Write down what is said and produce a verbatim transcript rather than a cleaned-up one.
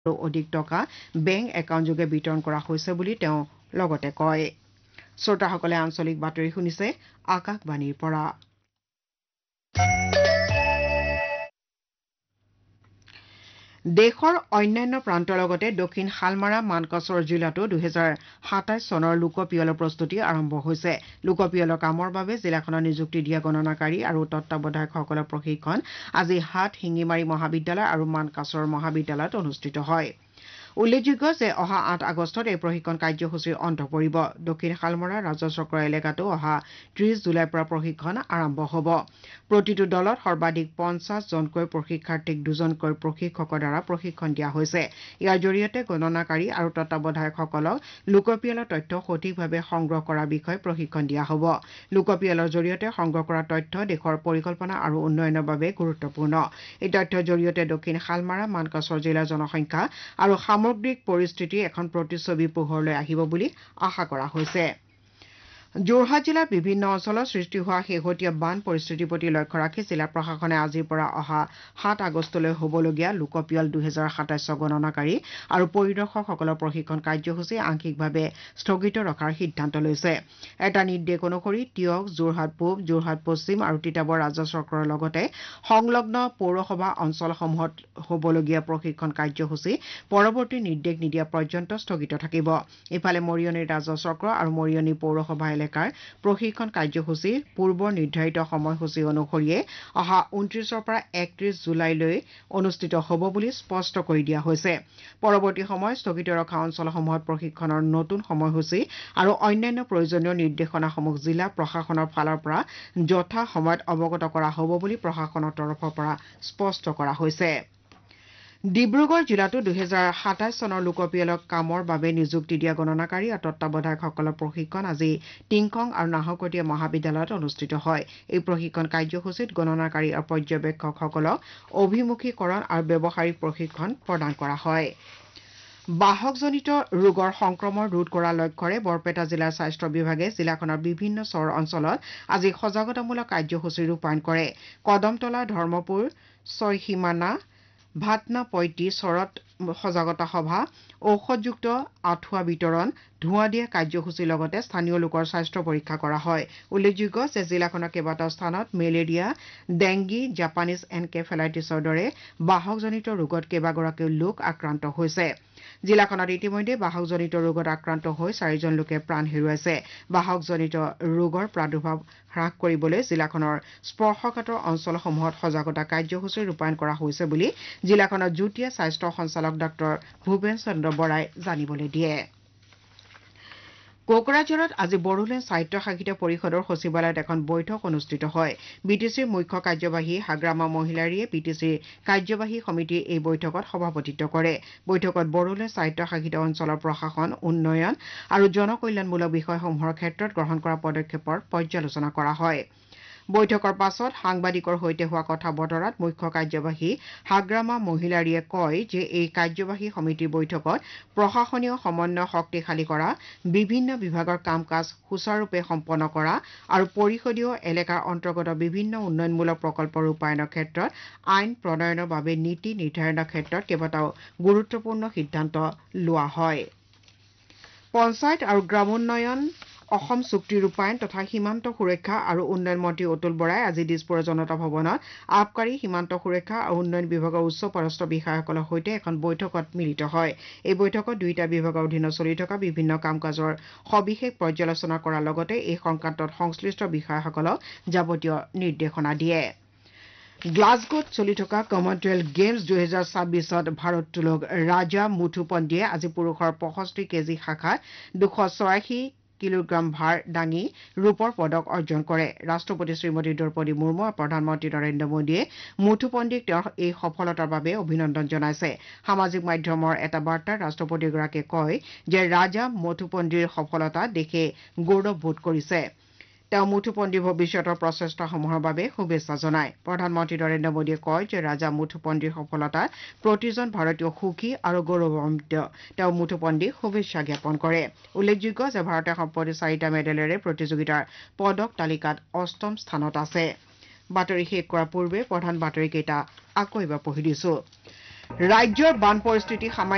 অধিক টকা বেংক একাউণ্টযোগে বিতৰণ কৰা হৈছে বুলি তেওঁ লগতে কয় শ্ৰোতাসকলে আঞ্চলিক বাতৰি শুনিছে আকাশবাণীৰ পৰা দেশৰ অন্যান্য প্ৰান্তৰ লগতে দক্ষিণ শালমাৰা মানকাছৰ জিলাতো দুহেজাৰ সাতাইশ চনৰ লোকপিয়লৰ প্ৰস্তুতি আৰম্ভ হৈছে লোকপিয়লৰ কামৰ বাবে জিলাখনৰ নিযুক্তি দিয়া গণনাকাৰী আৰু তত্বাৱধায়কসকলৰ প্ৰশিক্ষণ আজি হাট শিঙিমাৰী মহাবিদ্যালয় আৰু মানকাছৰ মহাবিদ্যালয়ত অনুষ্ঠিত হয় উল্লেখযোগ্য যে অহা আঠ আগষ্টত এই প্ৰশিক্ষণ কাৰ্যসূচীৰ অন্ত পৰিব দক্ষিণ শালমৰা ৰাজচক্ৰ এলেকাতো অহা ত্ৰিশ জুলাইৰ পৰা প্ৰশিক্ষণ আৰম্ভ হ'ব প্ৰতিটো দলত সৰ্বাধিক পঞ্চাশ জনকৈ প্ৰশিক্ষাৰ্থীক দুজনকৈ প্ৰশিক্ষকৰ দ্বাৰা প্ৰশিক্ষণ দিয়া হৈছে ইয়াৰ জৰিয়তে গণনাকাৰী আৰু তত্বাৱধায়কসকলক লোকপিয়লৰ তথ্য সঠিকভাৱে সংগ্ৰহ কৰাৰ বিষয়ে প্ৰশিক্ষণ দিয়া হ'ব লোকপিয়লৰ জৰিয়তে সংগ্ৰহ কৰা তথ্য দেশৰ পৰিকল্পনা আৰু উন্নয়নৰ বাবে গুৰুত্বপূৰ্ণ এই তথ্যৰ জৰিয়তে দক্ষিণ শালমাৰা মানকাছৰ জিলাৰ জনসংখ্যা আৰু সামগ্ৰিক পৰিস্থিতি এখন প্ৰতিচ্ছবি পোহৰলৈ আহিব বুলি আশা কৰা হৈছে যোৰহাট জিলাৰ বিভিন্ন অঞ্চলত সৃষ্টি হোৱা শেহতীয়া বান পৰিস্থিতিৰ প্ৰতি লক্ষ্য ৰাখি জিলা প্ৰশাসনে আজিৰ পৰা অহা সাত আগষ্টলৈ হ'বলগীয়া লোকপিয়ল দুহেজাৰ সাতাইশ গণনাকাৰী আৰু পৰিদৰ্শকসকলৰ প্ৰশিক্ষণ কাৰ্যসূচী আংশিকভাৱে স্থগিত ৰখাৰ সিদ্ধান্ত লৈছে এটা নিৰ্দেশ অনুসৰি তিয়ক যোৰহাট পূব যোৰহাট পশ্চিম আৰু তিতাবৰ ৰাজচক্ৰৰ লগতে সংলগ্ন পৌৰসভা অঞ্চলসমূহত হ'বলগীয়া প্ৰশিক্ষণ কাৰ্যসূচী পৰৱৰ্তী নিৰ্দেশ নিদিয়া পৰ্যন্ত স্থগিত থাকিব ইফালে মৰিয়নি ৰাজচক্ৰ আৰু মৰিয়নি পৌৰসভা এলেকাৰ প্ৰশিক্ষণ কাৰ্যসূচী পূৰ্বৰ নিৰ্ধাৰিত সময়সূচী অনুসৰিয়ে অহা ঊনত্ৰিশৰ পৰা একত্ৰিশ জুলাইলৈ অনুষ্ঠিত হ'ব বুলি স্পষ্ট কৰি দিয়া হৈছে পৰৱৰ্তী সময় স্থগিত ৰখা অঞ্চলসমূহত প্ৰশিক্ষণৰ নতুন সময়সূচী আৰু অন্যান্য প্ৰয়োজনীয় নিৰ্দেশনাসমূহ জিলা প্ৰশাসনৰ ফালৰ পৰা যথা সময়ত অৱগত কৰা হ'ব বুলি প্ৰশাসনৰ তৰফৰ পৰা স্পষ্ট কৰা হৈছে ডিব্ৰুগড় জিলাতো দুহেজাৰ সাতাইশ চনৰ লোকপিয়লক কামৰ বাবে নিযুক্তি দিয়া গণনাকাৰী আৰু তত্বাৱধায়কসকলৰ প্ৰশিক্ষণ আজি টিংখং আৰু নাহৰকটীয়া মহাবিদ্যালয়ত অনুষ্ঠিত হয় এই প্ৰশিক্ষণ কাৰ্যসূচীত গণনাকাৰী আৰু পৰ্যবেক্ষকসকলক অভিমুখীকৰণ আৰু ব্যৱহাৰিক প্ৰশিক্ষণ প্ৰদান কৰা হয় বাহকজনিত ৰোগৰ সংক্ৰমণ ৰোধ কৰাৰ লক্ষ্যৰে বৰপেটা জিলাৰ স্বাস্থ্য বিভাগে জিলাখনৰ বিভিন্ন চহৰ অঞ্চলত আজি সজাগতামূলক কাৰ্যসূচী ৰূপায়ণ কৰে কদমতলা ধৰ্মপুৰ ছয়সীমানা ভাটনাপইটি চৰত সজাগতা সভা ঔষধযুক্ত আঁঠুৱা বিতৰণ ধোঁৱা দিয়া কাৰ্যসূচীৰ লগতে স্থানীয় লোকৰ স্বাস্থ্য পৰীক্ষা কৰা হয় উল্লেখযোগ্য যে জিলাখনৰ কেইবাটাও স্থানত মেলেৰিয়া ডেংগি জাপানিজ এনকেফেলাইটিছৰ দৰে বাহকজনিত ৰোগত কেইবাগৰাকীও লোক আক্ৰান্ত হৈছে জিলাখনত ইতিমধ্যে বাহকজনিত ৰোগত আক্ৰান্ত হৈ চাৰিজন লোকে প্ৰাণ হেৰুৱাইছে বাহকজনিত ৰোগৰ প্ৰাদুৰ্ভাৱ হ্ৰাস কৰিবলৈ জিলাখনৰ স্পৰ্শকাতৰ অঞ্চলসমূহত সজাগতা কাৰ্যসূচী ৰূপায়ণ কৰা হৈছে বুলি জিলাখনৰ যুটীয়া স্বাস্থ্য সঞ্চালক ডাঃ ভূপেন চন্দ্ৰ বৰাই জানিবলৈ দিয়ে কোকৰাঝাৰত আজি বড়োলেণ্ড স্বায়ত্তশাসিত পৰিষদৰ সচিবালয়ত এখন বৈঠক অনুষ্ঠিত হয় বিটিচিৰ মুখ্য কাৰ্যবাহী হাগ্ৰামা মহিলাৰীয়ে বিটিচিৰ কাৰ্যবাহী সমিতিৰ এই বৈঠকত সভাপতিত্ব কৰে বৈঠকত বড়োলেণ্ড স্বায়ত্তশাসিত অঞ্চলৰ প্ৰশাসন উন্নয়ন আৰু জনকল্যাণমূলক বিষয়সমূহৰ ক্ষেত্ৰত গ্ৰহণ কৰা পদক্ষেপৰ পৰ্যালোচনা কৰা হয় বৈঠকৰ পাছত সাংবাদিকৰ সৈতে হোৱা কথা বতৰাত মুখ্য কাৰ্যবাহী হাগ্ৰামা মহিলাৰীয়ে কয় যে এই কাৰ্যবাহী সমিতিৰ বৈঠকত প্ৰশাসনীয় সমন্বয় শক্তিশালী কৰা বিভিন্ন বিভাগৰ কাম কাজ সুচাৰুৰূপে সম্পন্ন কৰা আৰু পৰিষদীয় এলেকাৰ অন্তৰ্গত বিভিন্ন উন্নয়নমূলক প্ৰকল্প ৰূপায়ণৰ ক্ষেত্ৰত আইন প্ৰণয়নৰ বাবে নীতি নিৰ্ধাৰণৰ ক্ষেত্ৰত কেইবাটাও গুৰুত্বপূৰ্ণ সিদ্ধান্ত লোৱা হয় পঞ্চায়ত আৰু গ্ৰামোন্নয়ন অসম চুক্তি ৰূপায়ণ তথা সীমান্ত সুৰক্ষা আৰু উন্নয়ন মন্ত্ৰী অতুল বৰাই আজি দিছপুৰৰ জনতা ভৱনত আবকাৰী সীমান্ত সুৰক্ষা আৰু উন্নয়ন বিভাগৰ উচ্চপদস্থ বিষয়াসকলৰ সৈতে এখন বৈঠকত মিলিত হয় এই বৈঠকত দুয়োটা বিভাগৰ অধীনত চলি থকা বিভিন্ন কাম কাজৰ সবিশেষ পৰ্যালোচনা কৰাৰ লগতে এই সংক্ৰান্তত সংশ্লিষ্ট বিষয়াসকলক যাৱতীয় নিৰ্দেশনা দিয়ে গ্লাছগোত চলি থকা কমনৱেলথ গেমছ দুহেজাৰ ছাব্বিছত ভাৰোত্তোলক ৰাজা মুথুপন্তীয়ে আজি পুৰুষৰ পঁয়ষষ্ঠি কেজি শাখাত দুশ ছয়াশী কিলোগ্ৰাম ভাৰ দাঙি ৰূপৰ পদক অৰ্জন কৰে ৰাষ্ট্ৰপতি শ্ৰীমতী দ্ৰৌপদী মুৰ্মু আৰু প্ৰধানমন্ত্ৰী নৰেন্দ্ৰ মোদীয়ে মুথুপন্তীক তেওঁৰ এই সফলতাৰ বাবে অভিনন্দন জনাইছে সামাজিক মাধ্যমৰ এটা বাৰ্তাত ৰাষ্ট্ৰপতিগৰাকীয়ে কয় যে ৰাজা মুথুপন্তীৰ সফলতা দেশে গৌৰৱবোধ কৰিছে তেওঁ মুথুপন্তীৰ ভৱিষ্যতৰ প্ৰচেষ্টাসমূহৰ বাবে শুভেচ্ছা জনায় প্ৰধানমন্ত্ৰী নৰেন্দ্ৰ মোদীয়ে কয় যে ৰাজা মুথুপন্তীৰ সফলতাত প্ৰতিজন ভাৰতীয় সুখী আৰু গৌৰৱান্বিত তেওঁ মুথুপন্তীক শুভেচ্ছা জ্ঞাপন কৰে উল্লেখযোগ্য যে ভাৰতে সম্প্ৰতি চাৰিটা মেডেলেৰে প্ৰতিযোগিতাৰ পদক তালিকাত অষ্টম স্থানত আছে বাতৰি শেষ কৰাৰ পূৰ্বে প্ৰধান বাতৰিকেইটা আকৌ এবাৰ পঢ়ি দিছো ৰাজ্যৰ বান পৰিস্থিতি সামান্য